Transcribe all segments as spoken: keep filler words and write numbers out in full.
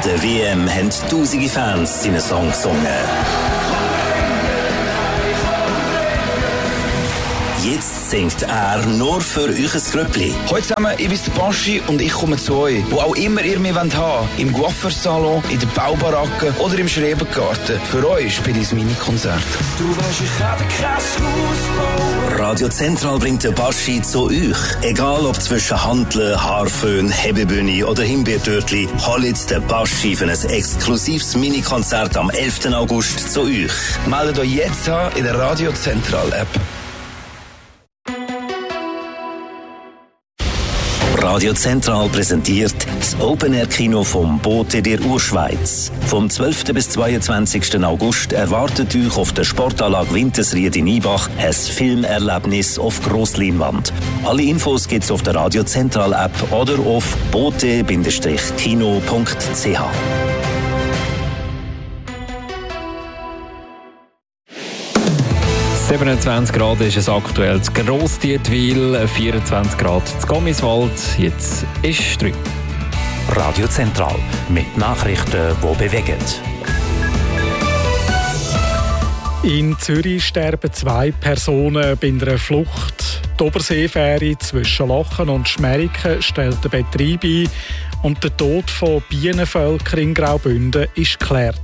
der W M haben tausende Fans seinen Song gesungen. Jetzt singt er nur für euch ein Gröppli. Hallo zusammen, ich bin der Baschi und ich komme zu euch. Wo auch immer ihr mich haben wollt, im Coiffeursalon, in der Baubaracke oder im Schrebergarten. Für euch spiele ich ein Mini-Konzert. Du weißt, ich habe kein Haus. Radio Zentral bringt den Baschi zu euch. Egal ob zwischen Hanteln, Haarföhn, Hebebühne oder Himbeertörtli, holt der Baschi für ein exklusives Mini-Konzert am elften August zu euch. Meldet euch jetzt an in der Radio Zentral App. Radio Zentral präsentiert das Open-Air-Kino vom Bote der Urschweiz. Vom zwölften bis zweiundzwanzigsten August erwartet euch auf der Sportanlage Wintersried in Ibach ein Filmerlebnis auf Grossleinwand. Alle Infos gibt's auf der Radio Zentral App oder auf bote kino punkt c h. siebenundzwanzig Grad ist es aktuell zu Grossdietwil, vierundzwanzig Grad zu Gommiswald. Jetzt ist es drei. Radio Zentral mit Nachrichten, die bewegen. In Zürich sterben zwei Personen bei einer Flucht. Die Oberseefähre zwischen Lachen und Schmeriken stellt den Betrieb ein und der Tod von Bienenvölkern in Graubünden ist geklärt.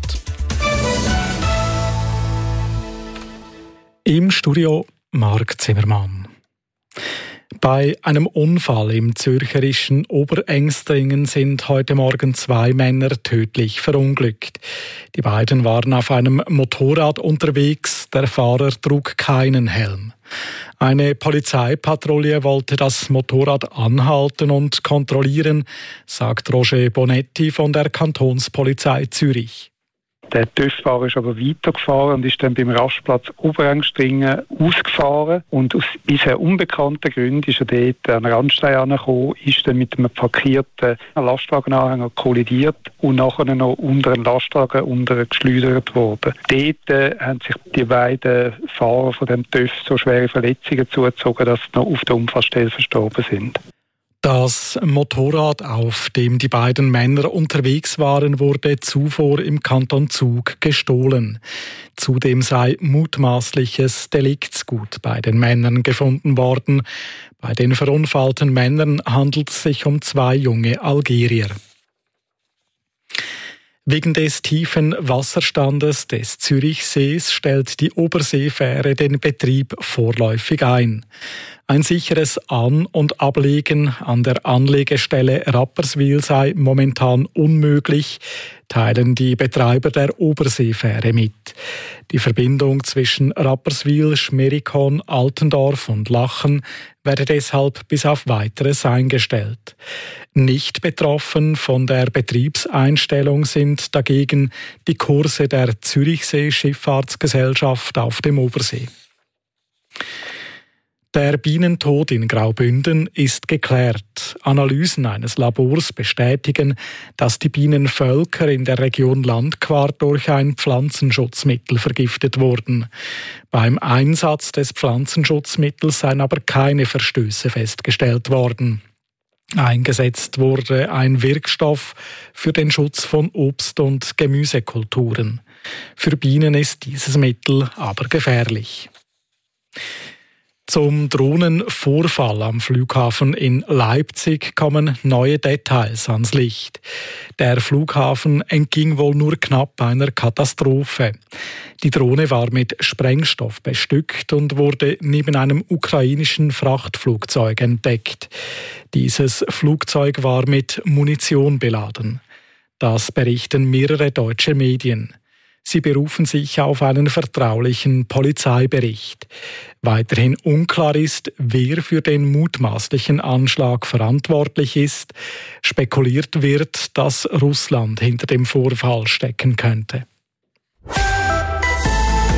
Im Studio Marc Zimmermann. Bei einem Unfall im zürcherischen Oberengstringen sind heute Morgen zwei Männer tödlich verunglückt. Die beiden waren auf einem Motorrad unterwegs, der Fahrer trug keinen Helm. Eine Polizeipatrouille wollte das Motorrad anhalten und kontrollieren, sagt Roger Bonetti von der Kantonspolizei Zürich. Der TÜV-Fahrer ist aber weitergefahren und ist dann beim Rastplatz Oberengstringen ausgefahren. Und aus bisher unbekannten Gründen ist er dort an den Randstein angekommen, ist dann mit einem parkierten Lastwagenanhänger kollidiert und nachher noch unter einen Lastwagen unter geschleudert worden. Dort äh, haben sich die beiden Fahrer von dem TÜV so schwere Verletzungen zugezogen, dass sie noch auf der Unfallstelle verstorben sind. Das Motorrad, auf dem die beiden Männer unterwegs waren, wurde zuvor im Kanton Zug gestohlen. Zudem sei mutmaßliches Deliktsgut bei den Männern gefunden worden. Bei den verunfallten Männern handelt es sich um zwei junge Algerier. Wegen des tiefen Wasserstandes des Zürichsees stellt die Oberseefähre den Betrieb vorläufig ein. Ein sicheres An- und Ablegen an der Anlegestelle Rapperswil sei momentan unmöglich, teilen die Betreiber der Oberseefähre mit. Die Verbindung zwischen Rapperswil, Schmerikon, Altendorf und Lachen werde deshalb bis auf Weiteres eingestellt. Nicht betroffen von der Betriebseinstellung sind dagegen die Kurse der Zürichsee-Schifffahrtsgesellschaft auf dem Obersee. Der Bienentod in Graubünden ist geklärt. Analysen eines Labors bestätigen, dass die Bienenvölker in der Region Landquart durch ein Pflanzenschutzmittel vergiftet wurden. Beim Einsatz des Pflanzenschutzmittels seien aber keine Verstöße festgestellt worden. Eingesetzt wurde ein Wirkstoff für den Schutz von Obst- und Gemüsekulturen. Für Bienen ist dieses Mittel aber gefährlich. Zum Drohnenvorfall am Flughafen in Leipzig kommen neue Details ans Licht. Der Flughafen entging wohl nur knapp einer Katastrophe. Die Drohne war mit Sprengstoff bestückt und wurde neben einem ukrainischen Frachtflugzeug entdeckt. Dieses Flugzeug war mit Munition beladen. Das berichten mehrere deutsche Medien. Sie berufen sich auf einen vertraulichen Polizeibericht. Weiterhin unklar ist, wer für den mutmaßlichen Anschlag verantwortlich ist. Spekuliert wird, dass Russland hinter dem Vorfall stecken könnte.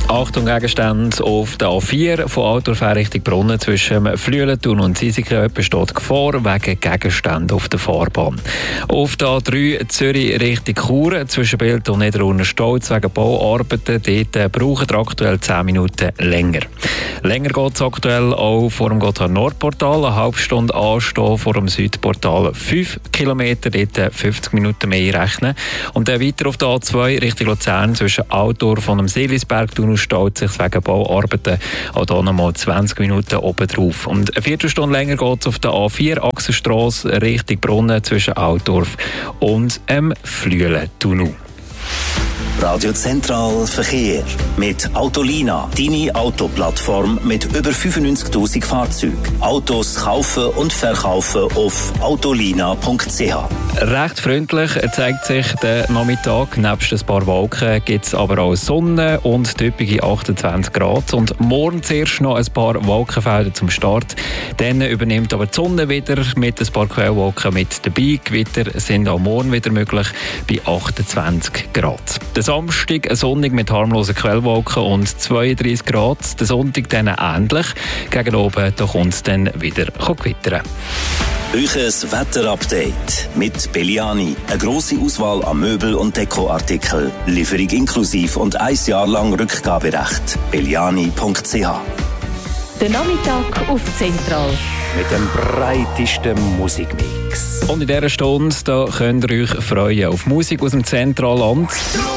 Achtung, Gegenstände auf der A vier von Altdorf Richtung Brunnen zwischen Flüelenthun und Zisiken besteht Gefahr wegen Gegenständen auf der Fahrbahn. Auf der A drei Zürich Richtung Chur zwischen Bild und Niederurner Stolz wegen Bauarbeiten. Dort brauchen wir aktuell zehn Minuten länger. Länger geht es aktuell auch vor dem Gotthard-Nord-Portal. Eine halbe Stunde anstehen vor dem Südportal. fünf Kilometer, dort fünfzig Minuten mehr rechnen. Und dann weiter auf der A zwei Richtung Luzern zwischen Altdorf und dem Seelisberg-Tunnel staut sich wegen Bauarbeiten auch hier nochmal zwanzig Minuten oben drauf. Und eine Viertelstunde länger geht es auf der A vier Achsenstrasse Richtung Brunnen zwischen Altdorf und dem Flüelentunnel. Radio Zentral Verkehr mit Autolina, deine Autoplattform mit über fünfundneunzigtausend Fahrzeugen. Autos kaufen und verkaufen auf autolina punkt c h. Recht freundlich zeigt sich der Nachmittag. Nebst ein paar Wolken gibt es aber auch Sonne und typische achtundzwanzig Grad. Und morgen zuerst noch ein paar Wolkenfelder zum Start. Dann übernimmt aber die Sonne wieder mit ein paar Quellwolken mit dabei. Gewitter sind auch morgen wieder möglich bei achtundzwanzig Grad. Der Samstag sonnig mit harmlosen Quellwolken und zweiunddreißig Grad. Der Sonntag dann ähnlich. Gegen oben da kommt es dann wieder gewittern. Euches Wetterupdate mit Belliani. Eine grosse Auswahl an Möbel- und Dekoartikeln. Lieferung inklusiv und ein Jahr lang Rückgaberecht. belliani punkt c h. Der Nachmittag auf Zentral. Mit dem breitesten Musikmix. Und in dieser Stunde da könnt ihr euch freuen auf Musik aus dem Zentralland.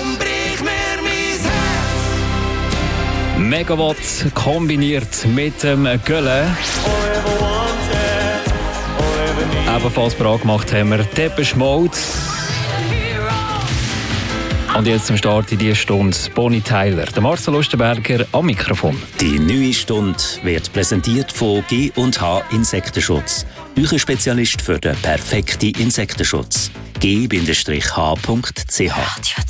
Megawatt kombiniert mit dem Gölle. Ebenfalls bereit gemacht haben wir Depeche Mode. Und jetzt zum Start in dieser Stunde Bonnie Tyler. Der Marcel Lustenberger am Mikrofon. Die neue Stunde wird präsentiert von G und H Insektenschutz. Euer Spezialist für den perfekten Insektenschutz. G H punkt c h.